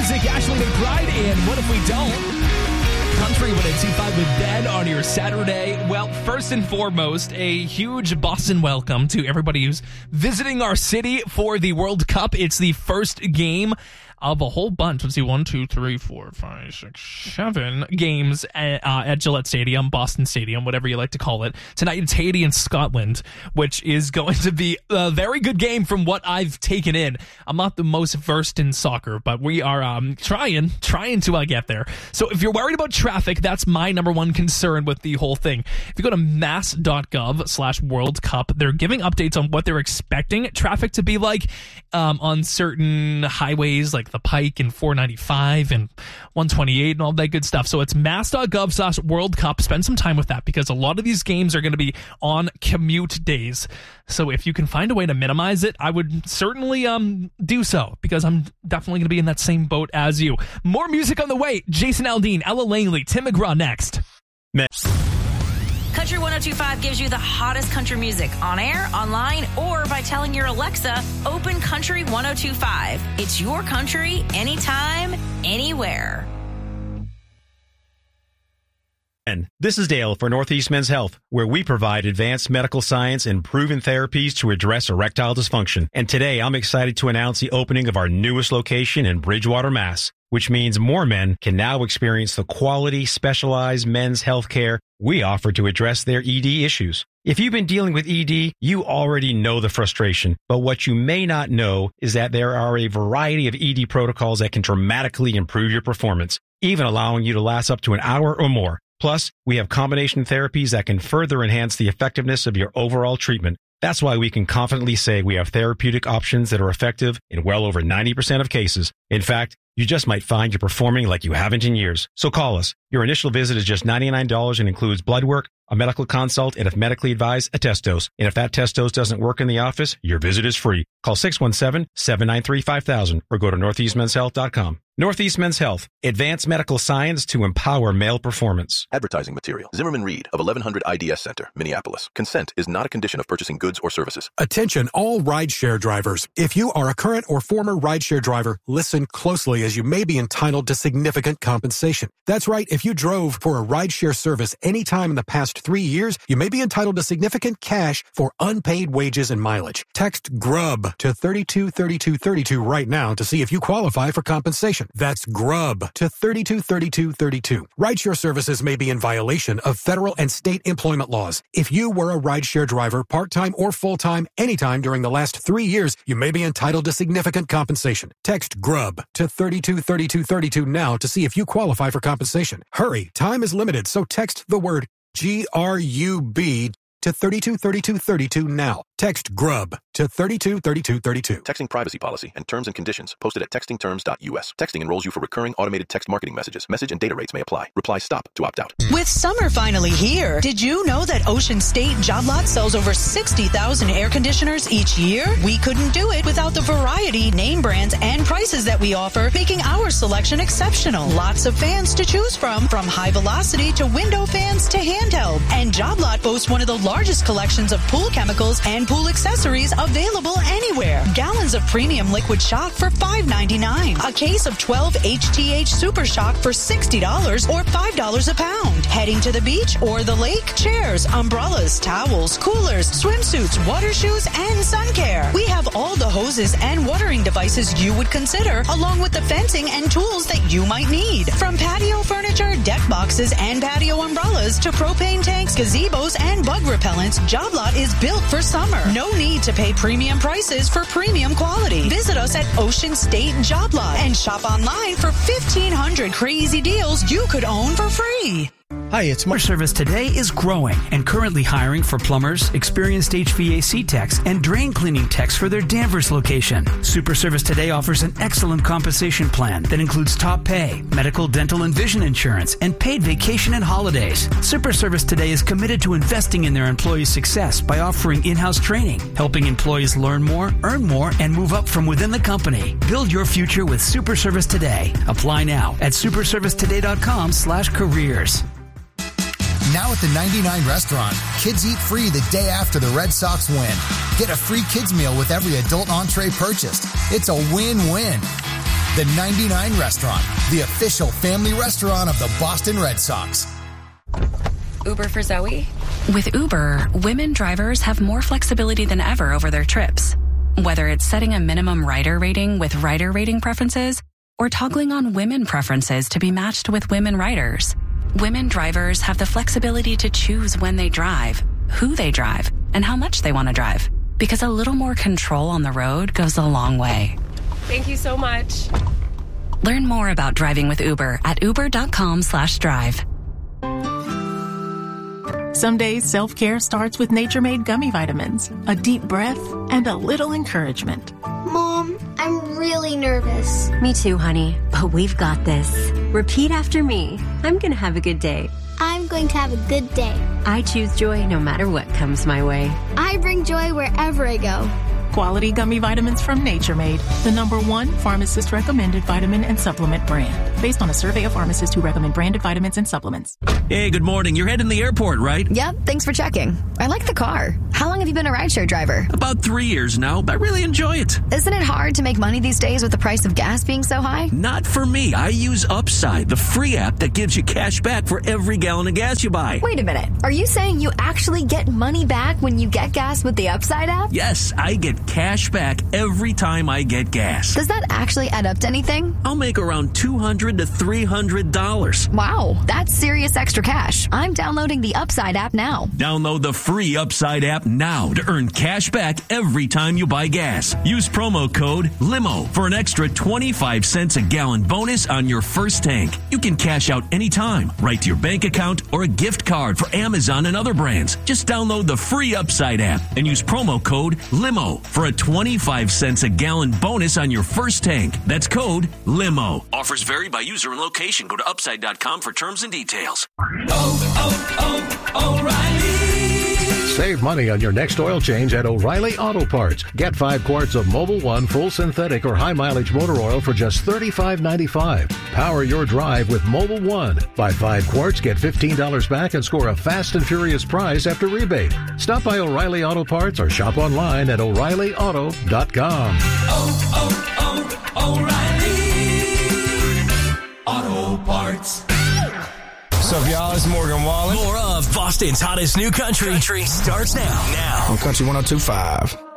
music, Ashley McBride, and What If We Don't? Country 102.5 with Ben on your Saturday. Well, first and foremost, a huge Boston welcome to everybody who's visiting our city for the World Cup. It's the first game of a whole bunch. Let's see, 1, 2, 3, 4, 5, 6, 7 games at Gillette Stadium, Boston Stadium, whatever you like to call it. Tonight it's Haiti and Scotland, which is going to be a very good game from what I've taken in. I'm not the most versed in soccer, but we are trying to get there. So if you're worried about traffic, that's my number one concern with the whole thing. If you go to mass.gov/World Cup, they're giving updates on what they're expecting traffic to be like on certain highways like the Pike and 495 and 128 and all that good stuff. So it's mass.gov/World Cup. Spend some time with that because a lot of these games are going to be on commute days. So if you can find a way to minimize it, I would certainly do so because I'm definitely going to be in that same boat as you. More music on the way. Jason Aldean, Ella Langley, Tim McGraw next. Country 102.5 gives you the hottest country music on air, online, or by telling your Alexa, open Country 102.5. It's your country, anytime, anywhere. This is Dale for Northeast Men's Health, where we provide advanced medical science and proven therapies to address erectile dysfunction. And today I'm excited to announce the opening of our newest location in Bridgewater, Mass., which means more men can now experience the quality, specialized men's health care we offer to address their ED issues. If you've been dealing with ED, you already know the frustration, but what you may not know is that there are a variety of ED protocols that can dramatically improve your performance, even allowing you to last up to an hour or more. Plus, we have combination therapies that can further enhance the effectiveness of your overall treatment. That's why we can confidently say we have therapeutic options that are effective in well over 90% of cases. In fact, you just might find you're performing like you haven't in years. So call us. Your initial visit is just $99 and includes blood work, a medical consult, and if medically advised, a test dose. And if that test dose doesn't work in the office, your visit is free. Call 617-793-5000 or go to northeastmenshealth.com. Northeast Men's Health, advanced medical science to empower male performance. Advertising material. Zimmerman Reed of 1100 IDS Center, Minneapolis. Consent is not a condition of purchasing goods or services. Attention all rideshare drivers. If you are a current or former rideshare driver, listen closely as you may be entitled to significant compensation. That's right. If you drove for a rideshare service anytime in the past 3 years, you may be entitled to significant cash for unpaid wages and mileage. Text GRUB to 323232 right now to see if you qualify for compensation. That's GRUB to 323232. Rideshare services may be in violation of federal and state employment laws. If you were a rideshare driver, part-time or full-time, anytime during the last 3 years, you may be entitled to significant compensation. Text GRUB to 323232 now to see if you qualify for compensation. Hurry, time is limited, so text the word GRUB to 323232 now. Text GRUB to 323232. Texting privacy policy and terms and conditions posted at textingterms.us. Texting enrolls you for recurring automated text marketing messages. Message and data rates may apply. Reply STOP to opt out. With summer finally here, did you know that Ocean State Job Lot sells over 60,000 air conditioners each year? We couldn't do it without the variety, name brands, and prices that we offer, making our selection exceptional. Lots of fans to choose from high velocity to window fans to handheld. And Job Lot boasts one of the largest collections of pool chemicals and pool accessories available anywhere. Gallons of premium liquid shock for $5.99. A case of 12 HTH Super Shock for $60 or $5 a pound. Heading to the beach or the lake? Chairs, umbrellas, towels, coolers, swimsuits, water shoes, and sun care. We have all the hoses and watering devices you would consider, along with the fencing and tools that you might need. From patio furniture, deck boxes, and patio umbrellas to propane tanks, gazebos, and bug repellents, Job Lot is built for summer. No need to pay premium prices for premium quality. Visit us at Ocean State Job Lot and shop online for 1,500 crazy deals you could own for free. Hi, it's Super Service Today is growing and currently hiring for plumbers, experienced HVAC techs, and drain cleaning techs for their Danvers location. Super Service Today offers an excellent compensation plan that includes top pay, medical, dental, and vision insurance, and paid vacation and holidays. Super Service Today is committed to investing in their employees' success by offering in-house training, helping employees learn more, earn more, and move up from within the company. Build your future with Super Service Today. Apply now at superservicetoday.com/careers. Now at the 99 restaurant, kids eat free the day after the Red Sox win. Get a free kids meal with every adult entree purchased. It's a win-win. The 99 Restaurant, the official family restaurant of the Boston Red Sox. Uber for Zoe? With Uber, women drivers have more flexibility than ever over their trips. Whether it's setting a minimum rider rating with rider rating preferences or toggling on women preferences to be matched with women riders, women drivers have the flexibility to choose when they drive, who they drive, and how much they want to drive. Because a little more control on the road goes a long way. Thank you so much. Learn more about driving with Uber at uber.com/drive. Some days self-care starts with Nature Made gummy vitamins, a deep breath, and a little encouragement. Mom, I'm really nervous. Me too, honey, but we've got this. Repeat after me. I'm going to have a good day. I'm going to have a good day. I choose joy no matter what comes my way. I bring joy wherever I go. Quality gummy vitamins from Nature Made, the #1 pharmacist-recommended vitamin and supplement brand. Based on a survey of pharmacists who recommend branded vitamins and supplements. Hey, good morning. You're heading to the airport, right? Yep, thanks for checking. I like the car. How long have you been a rideshare driver? About 3 years now, but I really enjoy it. Isn't it hard to make money these days with the price of gas being so high? Not for me. I use Upside, the free app that gives you cash back for every gallon of gas you buy. Wait a minute. Are you saying you actually get money back when you get gas with the Upside app? Yes, I get cash back every time I get gas. Does that actually add up to anything? I'll make around $200 to $300. Wow, that's serious extra cash. I'm downloading the Upside app now. Download the free Upside app now to earn cash back every time you buy gas. Use promo code LIMO for an extra 25 cents a gallon bonus on your first tank. You can cash out anytime, right to your bank account or a gift card for Amazon and other brands. Just download the free Upside app and use promo code LIMO for a 25 cents a gallon bonus on your first tank. That's code LIMO. Offers vary by user and location. Go to upside.com for terms and details. O'Reilly. Save money on your next oil change at O'Reilly Auto Parts. Get 5 quarts of Mobil 1 full synthetic or high mileage motor oil for just $35.95. Power your drive with Mobil 1. Buy 5 quarts, get $15 back, and score a fast and furious prize after rebate. Stop by O'Reilly Auto Parts or shop online at O'ReillyAuto.com. O'Reilly Auto Parts. What's up, y'all? It's Morgan Wallen. More of Boston's hottest new country starts now. On Country 102.5.